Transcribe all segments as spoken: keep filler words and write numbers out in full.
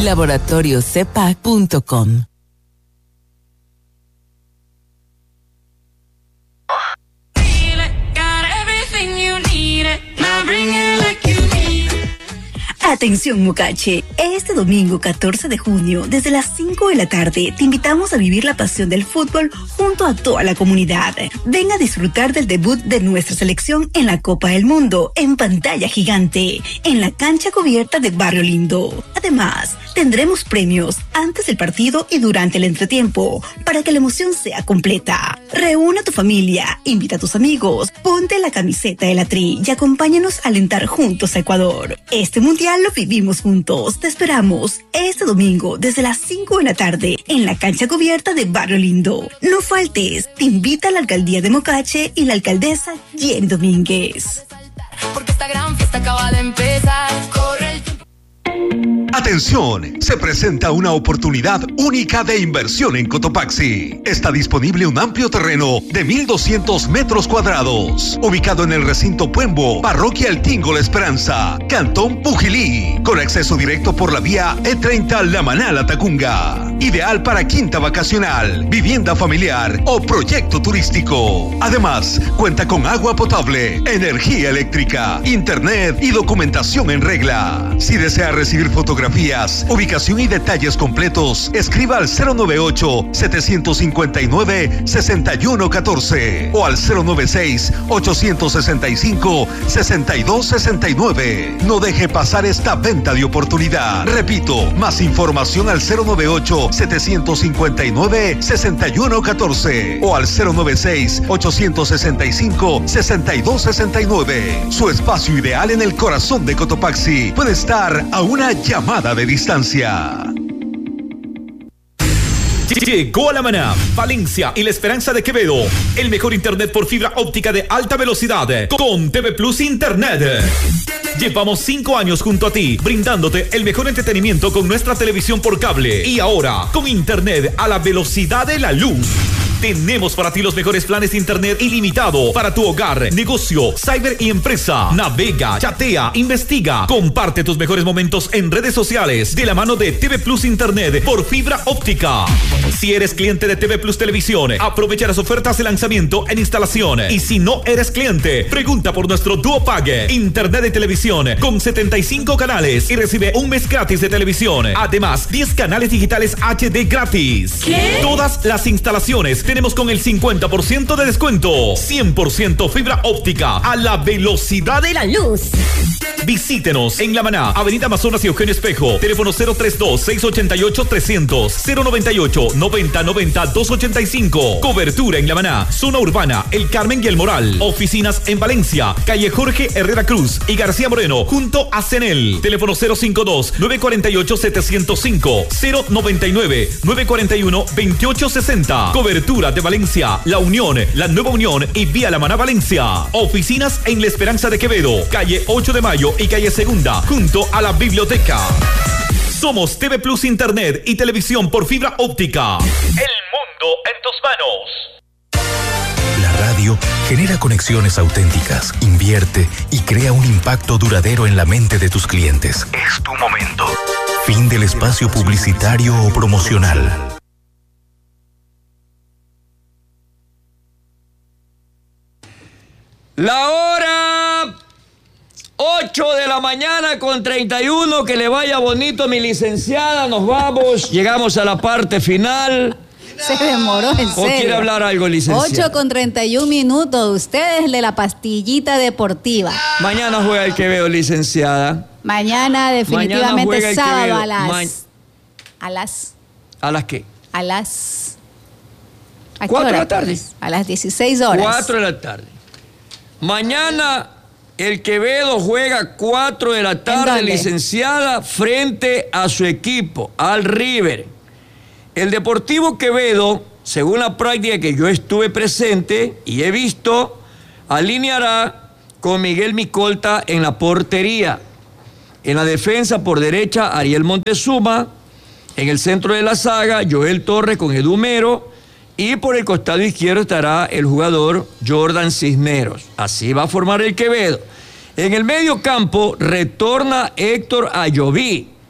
laboratorio cepac punto com. Atención Mocache, este domingo catorce de junio, desde las cinco de la tarde, te invitamos a vivir la pasión del fútbol junto a toda la comunidad. Ven a disfrutar del debut de nuestra selección en la Copa del Mundo, en pantalla gigante, en la cancha cubierta de Barrio Lindo. Además, tendremos premios antes del partido y durante el entretiempo, para que la emoción sea completa. Reúne a tu familia, invita a tus amigos, ponte la camiseta de la Tri y acompáñanos a alentar juntos a Ecuador. Este mundial lo vivimos juntos. Te esperamos este domingo desde las cinco de la tarde en la cancha cubierta de Barrio Lindo. No faltes, te invita la alcaldía de Mocache y la alcaldesa Jenny Domínguez. Porque esta gran fiesta acaba de empezar. Corre el tiempo. Atención, se presenta una oportunidad única de inversión en Cotopaxi. Está disponible un amplio terreno de mil doscientos metros cuadrados, ubicado en el recinto Puembo, Parroquia El Tingo La Esperanza, Cantón Pujilí, con acceso directo por la vía E treinta La Manala Tacunga. Ideal para quinta vacacional, vivienda familiar o proyecto turístico. Además, cuenta con agua potable, energía eléctrica, internet y documentación en regla. Si desea recibir fotografías, ubicación y detalles completos, escriba al cero noventa y ocho, setecientos cincuenta y nueve, sesenta y uno catorce o al cero noventa y seis, ochocientos sesenta y cinco, sesenta y dos sesenta y nueve. No deje pasar esta venta de oportunidad. Repito, más información al cero noventa y ocho, setecientos cincuenta y nueve, sesenta y uno catorce o al cero noventa y seis, ochocientos sesenta y cinco, sesenta y dos sesenta y nueve. Su espacio ideal en el corazón de Cotopaxi puede estar a una llamada de distancia. Llegó a La Maná, Valencia y La Esperanza de Quevedo. El mejor internet por fibra óptica de alta velocidad con T V Plus Internet. Llevamos cinco años junto a ti, brindándote el mejor entretenimiento con nuestra televisión por cable. Y ahora, con internet a la velocidad de la luz. Tenemos para ti los mejores planes de internet ilimitado para tu hogar, negocio, cyber y empresa. Navega, chatea, investiga, comparte tus mejores momentos en redes sociales de la mano de T V Plus Internet por fibra óptica. Si eres cliente de T V Plus Televisión, aprovecha las ofertas de lanzamiento en instalación. Y si no eres cliente, pregunta por nuestro Duo Pague, internet de televisión con setenta y cinco canales y recibe un mes gratis de televisión. Además, diez canales digitales H D gratis. ¿Qué? Todas las instalaciones tenemos con el cincuenta por ciento de descuento. cien por ciento fibra óptica a la velocidad de la luz. Visítenos en La Maná, Avenida Amazonas y Eugenio Espejo. Teléfono cero treinta y dos, seiscientos ochenta y ocho, trescientos, cero noventa y ocho, noventa noventa, doscientos ochenta y cinco. Cobertura en La Maná, zona urbana, El Carmen y El Moral. Oficinas en Valencia, calle Jorge Herrera Cruz y García Moreno, junto a Cenel. Teléfono cero cincuenta y dos, novecientos cuarenta y ocho, setecientos cinco, cero noventa y nueve, novecientos cuarenta y uno, veintiocho sesenta. Cobertura de Valencia, La Unión, La Nueva Unión y Vía La Maná Valencia. Oficinas en La Esperanza de Quevedo, calle ocho de mayo y calle Segunda, junto a la biblioteca. Somos T V Plus Internet y televisión por fibra óptica. El mundo en tus manos. La radio genera conexiones auténticas, invierte y crea un impacto duradero en la mente de tus clientes. Es tu momento. Fin del espacio publicitario o promocional. La hora ocho de la mañana con treinta y uno. Que le vaya bonito, mi licenciada. Nos vamos, llegamos a la parte final. Se demoró, en serio. ¿O quiere hablar algo, licenciada? ocho con treinta y un minutos. Usted es de la pastillita deportiva. Mañana juega el Quevedo, licenciada. Mañana definitivamente Mañana sábado a las, Ma a las... ¿A las qué? A las... ¿A ¿Cuatro de la hora, tarde? Pues? A las dieciséis horas. Cuatro de la tarde. Mañana el Quevedo juega cuatro de la tarde, licenciada, frente a su equipo, al River. El Deportivo Quevedo, según la práctica que yo estuve presente y he visto, alineará con Miguel Micolta en la portería. En la defensa por derecha, Ariel Montezuma. En el centro de la saga, Joel Torres con Edu Mero. Y por el costado izquierdo estará el jugador Jordan Cisneros. Así va a formar el Quevedo. En el medio campo retorna Héctor Ayoví.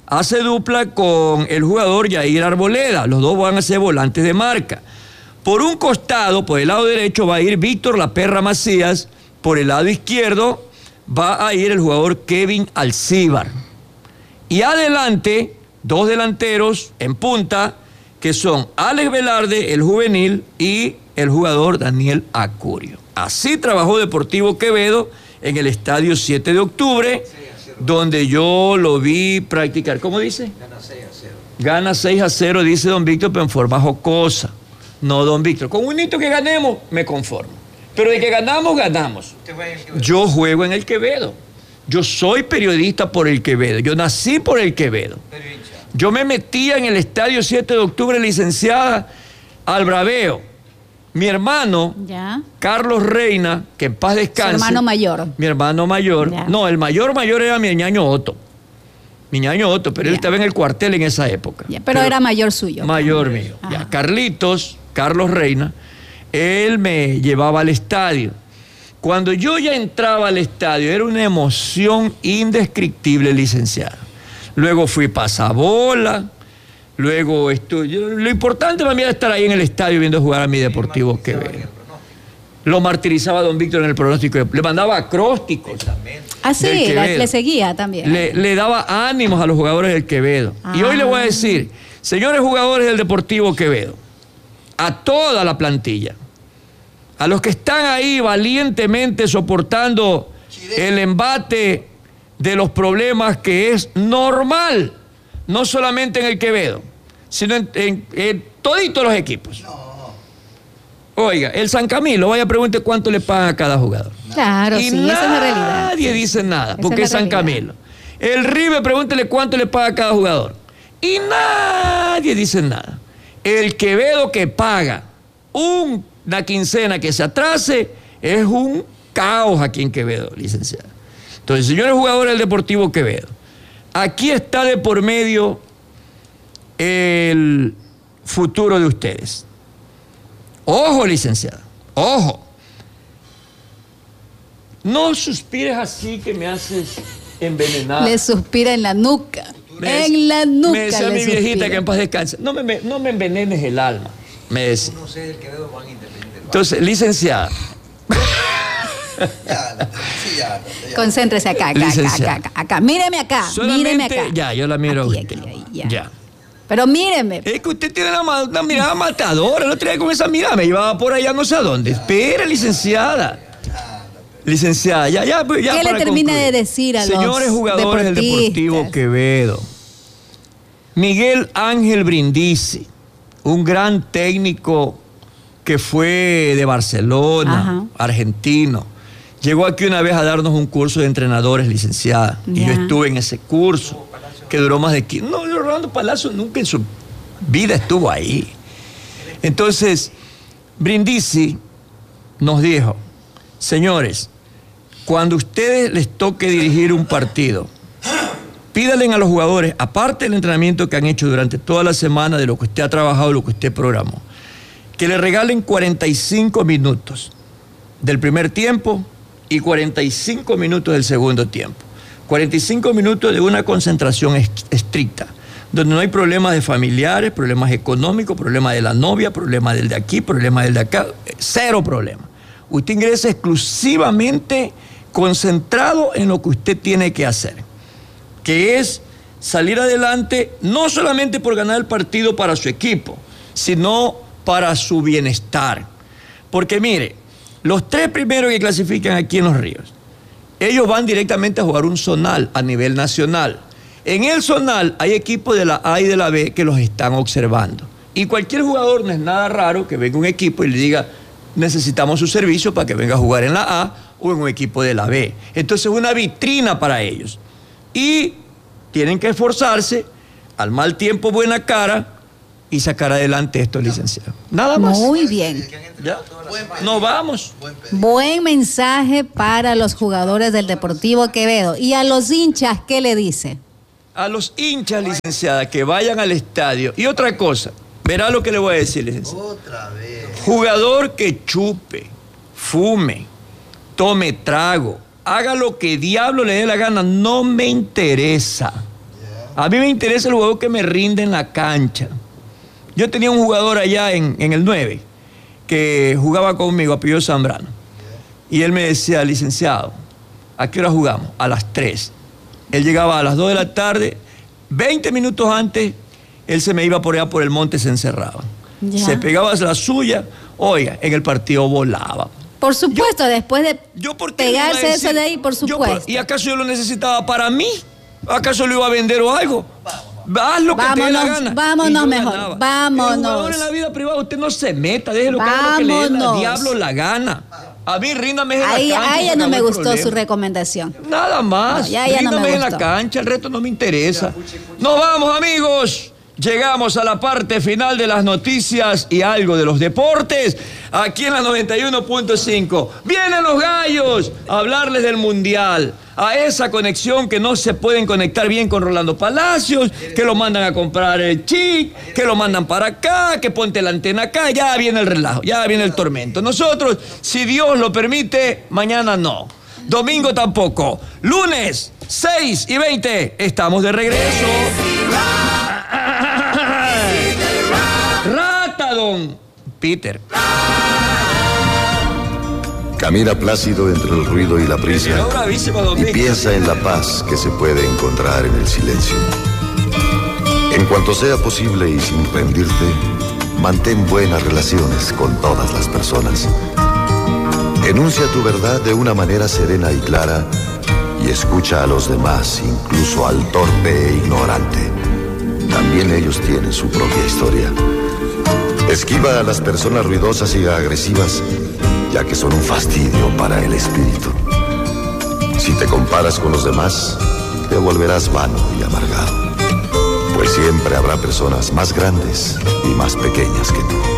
hace dupla con el jugador Yair Arboleda. Los dos van a ser volantes de marca. Por un costado, por el lado derecho, va a ir Víctor La Perra Macías. Por el lado izquierdo va a ir el jugador Kevin Alcíbar. Y adelante, dos delanteros en punta, que son Alex Velarde, el juvenil, y el jugador Daniel Acurio. Así trabajó Deportivo Quevedo en el estadio siete de octubre, donde yo lo vi practicar. ¿Cómo dice? Gana seis a cero. Gana seis a cero, dice don Víctor, pero en forma jocosa. No, don Víctor, con un hito que ganemos, me conformo. Pero de que ganamos, ganamos. ¿Usted juega en el Quevedo? Yo juego en el Quevedo. Yo soy periodista por el Quevedo. Yo nací por el Quevedo. Pero hincha. Yo me metía en el estadio siete de octubre, licenciada, al braveo. Mi hermano, Ya. Carlos Reina, que en paz descanse. Su hermano mayor. Mi hermano mayor. Ya. No, el mayor mayor era mi ñaño Otto. Mi ñaño Otto, pero él Ya. estaba en el cuartel en esa época. Ya, pero, era mayor suyo. Mayor mío. Ajá. Ya. Carlitos, Carlos Reina, él me llevaba al estadio. Cuando yo ya entraba al estadio, era una emoción indescriptible, licenciado. Luego fui pasabola, luego estuve. Lo importante para mí era estar ahí en el estadio viendo jugar a mi Deportivo Quevedo. Lo martirizaba don Víctor en el pronóstico, le mandaba acrósticos. Ah, sí, del la- Quevedo. le seguía también. Le, le daba ánimos a los jugadores del Quevedo. Y Ah. hoy le voy a decir, señores jugadores del Deportivo Quevedo, a toda la plantilla, a los que están ahí valientemente soportando el embate de los problemas que es normal, no solamente en el Quevedo, sino en, en, en toditos los equipos. Oiga, el San Camilo, vaya pregunte cuánto le pagan a cada jugador. Claro, Y sí, esa es la realidad. nadie dice nada, Esa porque es es la San realidad. Camilo. El River, pregúntele cuánto le paga a cada jugador. Y nadie dice nada. El Quevedo que paga un- una quincena que se atrase es un caos aquí en Quevedo, licenciado. Entonces, señores jugadores del Deportivo Quevedo, aquí está de por medio el futuro de ustedes. Ojo, licenciado, ojo. No suspires así que me haces envenenar. Le suspira en la nuca. Me en la nuca. Me decía le mi viejita suspira. que en paz descanse. No me, me- no me envenenes el alma, me decía. No sé del Quevedo van independiente. Entonces, licenciada, Ya, sí, ya, ya. Concéntrese acá, acá, acá, Licenciada. acá, acá, acá. Míreme acá, míreme solamente. acá. Ya, yo la miro. a Aquí, usted. aquí, ahí, ya. Ya. Pero míreme. Es que usted tiene una, ma- una mirada matadora. El otro día con esa mirada me llevaba por allá no sé a dónde. Espera, licenciada. Licenciada, ya, ya, pues, ya ¿Qué le para termina concluir. de decir a los Señores jugadores del deportistas? Deportivo Quevedo. Miguel Ángel Brindisi, un gran técnico que fue de Barcelona, Ajá. argentino. Llegó aquí una vez a darnos un curso de entrenadores, licenciada. Y yo Ya. estuve en ese curso, que duró más de quince. No, Rolando Palacio nunca en su vida estuvo ahí. Entonces, Brindisi nos dijo, señores, cuando a ustedes les toque dirigir un partido, pídalen a los jugadores, aparte del entrenamiento que han hecho durante toda la semana, de lo que usted ha trabajado, lo que usted programó, que le regalen cuarenta y cinco minutos del primer tiempo y cuarenta y cinco minutos del segundo tiempo. cuarenta y cinco minutos de una concentración es- estricta, donde no hay problemas de familiares, problemas económicos, problemas de la novia, problemas del de aquí, problemas del de acá, cero problema. Usted ingresa exclusivamente concentrado en lo que usted tiene que hacer, que es salir adelante no solamente por ganar el partido para su equipo, sino para su bienestar. Porque mire, los tres primeros que clasifican aquí en Los Ríos, ellos van directamente a jugar un zonal a nivel nacional. En el zonal hay equipos de la A y de la B que los están observando. Y cualquier jugador, no es nada raro que venga un equipo y le diga, necesitamos su servicio para que venga a jugar en la A o en un equipo de la B. Entonces es una vitrina para ellos. Y tienen que esforzarse, al mal tiempo buena cara, y sacar adelante esto, licenciado. Nada más. Muy bien. ¿Ya? Nos vamos. Buen mensaje para los jugadores del Deportivo Quevedo. Y a los hinchas, ¿qué le dice? A los hinchas, licenciada, que vayan al estadio. Y otra cosa, verá lo que le voy a decir, licenciada. Otra vez. Jugador que chupe, fume, tome trago, haga lo que diablo le dé la gana, no me interesa. A mí me interesa el jugador que me rinde en la cancha. Yo tenía un jugador allá en, en el nueve que jugaba conmigo, apellido Zambrano. Y él me decía, licenciado, ¿a qué hora jugamos? A las tres. Él llegaba a las dos de la tarde, veinte minutos antes, él se me iba por allá por el monte, se encerraba. Ya. Se pegaba la suya, oiga, en el partido volaba. Por supuesto, yo, después de yo pegarse decir, eso de ahí, por supuesto. Yo, ¿y acaso yo lo necesitaba para mí? ¿Acaso lo iba a vender o algo? Haz lo que vámonos, te dé la gana. Vámonos mejor, ganaba. vámonos. El jugador en la vida privada, usted no se meta, déjelo que haga lo que le dé la diablo la gana. A mí ríndame en ahí, la cancha. A ella no me gustó problema. Su recomendación. Nada más. No, ya, ya ríndame no me en la cancha, el resto no me interesa. Nos vamos, amigos. Llegamos a la parte final de las noticias y algo de los deportes, aquí en la noventa y uno punto cinco. Vienen los gallos a hablarles del Mundial, a esa conexión que no se pueden conectar bien con Rolando Palacios, que lo mandan a comprar el chip, que lo mandan para acá, que ponte la antena acá, ya viene el relajo, ya viene el tormento. Nosotros, si Dios lo permite, mañana no. Domingo tampoco. Lunes, seis y veinte, estamos de regreso. Rata, don Peter. Camina plácido entre el ruido y la prisa y piensa en la paz que se puede encontrar en el silencio. En cuanto sea posible y sin rendirte, mantén buenas relaciones con todas las personas. Enuncia tu verdad de una manera serena y clara y escucha a los demás, incluso al torpe e ignorante. También ellos tienen su propia historia. Esquiva a las personas ruidosas y agresivas, ya que son un fastidio para el espíritu. Si te comparas con los demás, te volverás vano y amargado, pues siempre habrá personas más grandes y más pequeñas que tú.